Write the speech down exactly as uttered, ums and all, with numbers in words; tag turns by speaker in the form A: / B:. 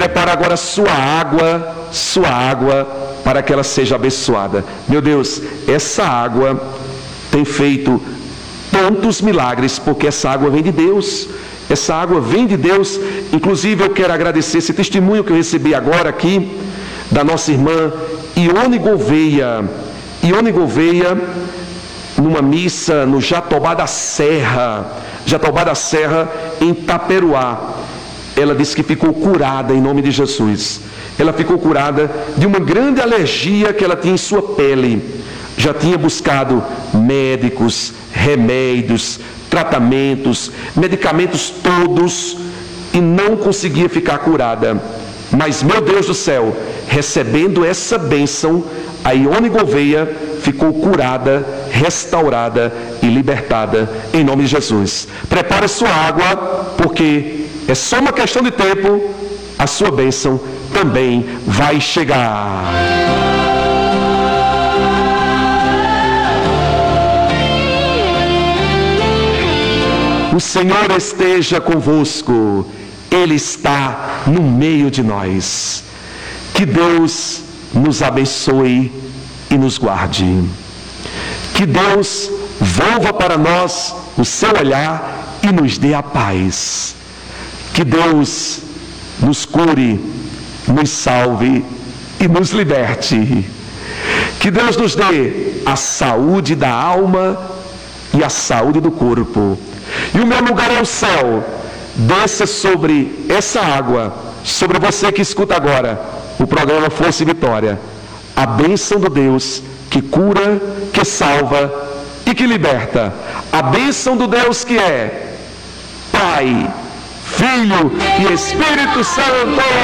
A: prepara agora sua água, sua água, para que ela seja abençoada. Meu Deus, essa água tem feito tantos milagres, porque essa água vem de Deus. Essa água vem de Deus. Inclusive eu quero agradecer esse testemunho que eu recebi agora aqui, da nossa irmã Ione Gouveia. Ione Gouveia, numa missa no Jatobá da Serra, Jatobá da Serra, em Taperoá. Ela disse que ficou curada em nome de Jesus. Ela ficou curada de uma grande alergia que ela tinha em sua pele. Já tinha buscado médicos, remédios, tratamentos, medicamentos todos, e não conseguia ficar curada. Mas, meu Deus do céu, recebendo essa bênção, a Ione Gouveia ficou curada, restaurada e libertada em nome de Jesus. Prepare sua água, porque é só uma questão de tempo, a sua bênção também vai chegar. O Senhor esteja convosco, Ele está no meio de nós. Que Deus nos abençoe e nos guarde. Que Deus volva para nós o seu olhar e nos dê a paz. Que Deus nos cure, nos salve e nos liberte. Que Deus nos dê a saúde da alma e a saúde do corpo. E o meu lugar é o céu. Desça sobre essa água, sobre você que escuta agora o programa Força e Vitória, a bênção do Deus que cura, que salva e que liberta. A bênção do Deus que é Pai, Filho e Espírito Santo.